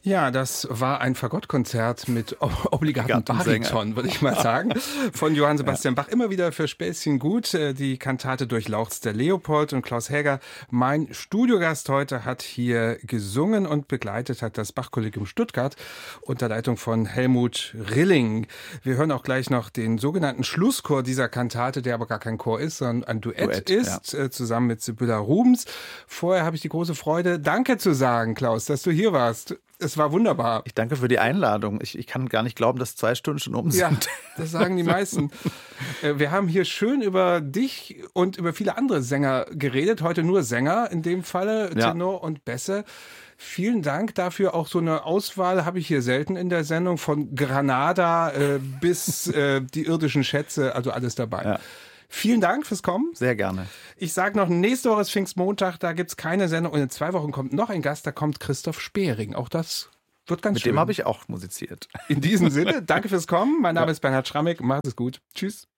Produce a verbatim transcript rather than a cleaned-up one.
Ja, das war ein Fagottkonzert mit obligatem Bariton, würde ich mal sagen, von Johann Sebastian ja. Bach. Immer wieder für Späßchen gut. Die Kantate Durchlauchzt der Leopold, und Klaus Häger, mein Studiogast heute, hat hier gesungen und begleitet hat das Bach-Kollegium Stuttgart unter Leitung von Helmut Rilling. Wir hören auch gleich noch den sogenannten Schlusschor dieser Kantate, der aber gar kein Chor ist, sondern ein Duett, Duett ist, ja. zusammen mit Sibylla Rubens. Vorher habe ich die große Freude, Danke zu sagen, Klaus, dass du hier warst. Es war wunderbar. Ich danke für die Einladung. Ich, ich kann gar nicht glauben, dass zwei Stunden schon um sind. Ja, das sagen die meisten. Wir haben hier schön über dich und über viele andere Sänger geredet. Heute nur Sänger in dem Falle, ja. Tenor und Bässe. Vielen Dank dafür. Auch so eine Auswahl habe ich hier selten in der Sendung. Von Granada äh, bis äh, die irdischen Schätze, also alles dabei. Ja. Vielen Dank fürs Kommen. Sehr gerne. Ich sage noch, nächste Woche ist Pfingstmontag, da gibt es keine Sendung. Und in zwei Wochen kommt noch ein Gast, da kommt Christoph Speering. Auch das wird ganz Mit schön. Mit dem habe ich auch musiziert. In diesem Sinne, danke fürs Kommen. Mein Name ja. ist Bernhard Schrammig. Macht es gut. Tschüss.